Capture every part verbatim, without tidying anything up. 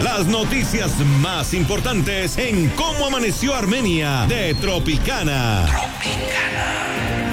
las noticias más importantes en Cómo Amaneció Armenia de Tropicana. Tropicana.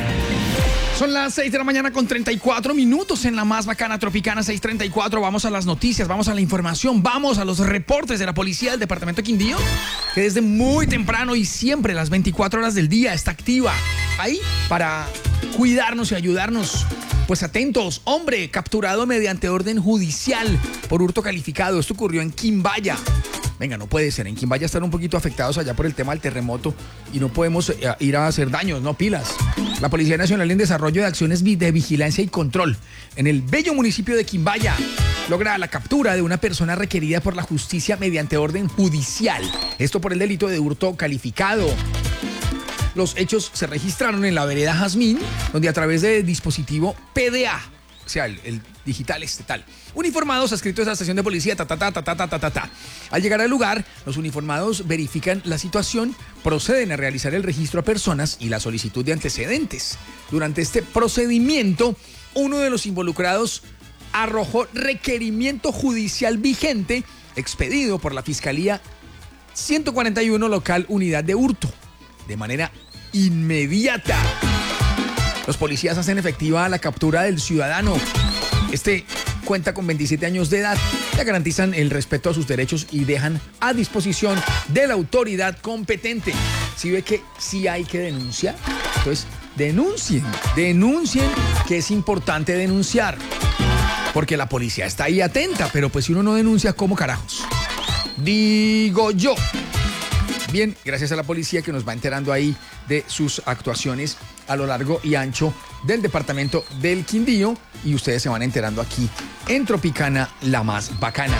Son las seis de la mañana con treinta y cuatro minutos en la más bacana Tropicana, seis treinta y cuatro. Vamos a las noticias, vamos a la información, vamos a los reportes de la policía del departamento de Quindío, que desde muy temprano y siempre las veinticuatro horas del día está activa ahí para cuidarnos y ayudarnos. Pues atentos, hombre capturado mediante orden judicial por hurto calificado. Esto ocurrió en Quimbaya. Venga, no puede ser. En Quimbaya están un poquito afectados allá por el tema del terremoto y no podemos eh, ir a hacer daños, no pilas. La Policía Nacional, en desarrollo de acciones de vigilancia y control en el bello municipio de Quimbaya, logra la captura de una persona requerida por la justicia mediante orden judicial. Esto por el delito de hurto calificado. Los hechos se registraron en la vereda Jazmín, donde a través del dispositivo P D A, o sea, el, el digital este tal, uniformados adscritos a la estación de policía, ta, ta, ta, ta, ta, ta, ta, ta. Al llegar al lugar, los uniformados verifican la situación, proceden a realizar el registro a personas y la solicitud de antecedentes. Durante este procedimiento, uno de los involucrados arrojó requerimiento judicial vigente expedido por la Fiscalía ciento cuarenta y uno Local Unidad de Hurto, de manera inmediata. Los policías hacen efectiva la captura del ciudadano. Este cuenta con veintisiete años de edad, le garantizan el respeto a sus derechos y dejan a disposición de la autoridad competente. Si ve que sí hay que denunciar, entonces denuncien, denuncien, que es importante denunciar, porque la policía está ahí atenta, pero pues si uno no denuncia, ¿cómo carajos? Digo yo. Bien, gracias a la policía que nos va enterando ahí de sus actuaciones a lo largo y ancho del departamento del Quindío, y ustedes se van enterando aquí en Tropicana, la más bacana.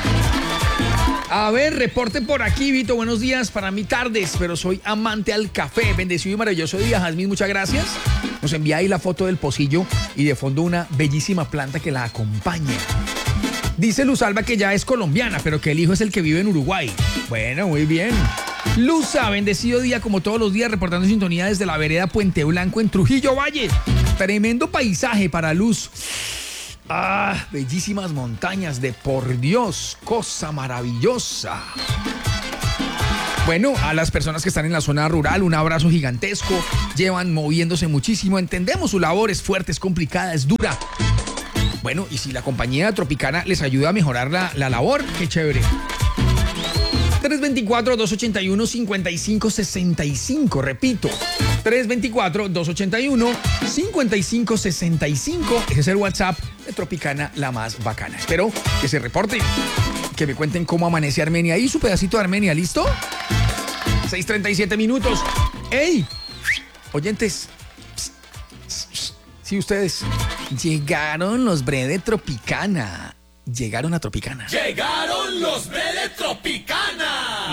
A ver, reporte por aquí, Vito. Buenos días, para mí tardes, pero soy amante al café. Bendecido y maravilloso día, Jazmín, muchas gracias. Nos envía ahí la foto del pocillo y de fondo una bellísima planta que la acompaña. Dice Luz Alba que ya es colombiana, pero que el hijo es el que vive en Uruguay. Bueno, muy bien. Luza, bendecido día como todos los días, reportando sintonía desde la vereda Puente Blanco en Trujillo Valle. Tremendo paisaje para Luz. Ah, bellísimas montañas, de por Dios, cosa maravillosa. Bueno, a las personas que están en la zona rural, un abrazo gigantesco. Llevan moviéndose muchísimo. Entendemos su labor, es fuerte, es complicada, es dura. Bueno, y si la compañía Tropicana les ayuda a mejorar la, la labor, qué chévere. tres dos cuatro, dos ocho uno, cinco cinco seis cinco, repito, tres dos cuatro, dos ocho uno, cinco cinco seis cinco. Ese es el WhatsApp de Tropicana, la más bacana. Espero que se reporten, que me cuenten cómo amanece Armenia y su pedacito de Armenia, ¿listo? seis treinta y siete minutos. ¡Ey! Oyentes, sí, ustedes, llegaron los bre de Tropicana. Llegaron a Tropicana. Llegaron los bre de Tropicana.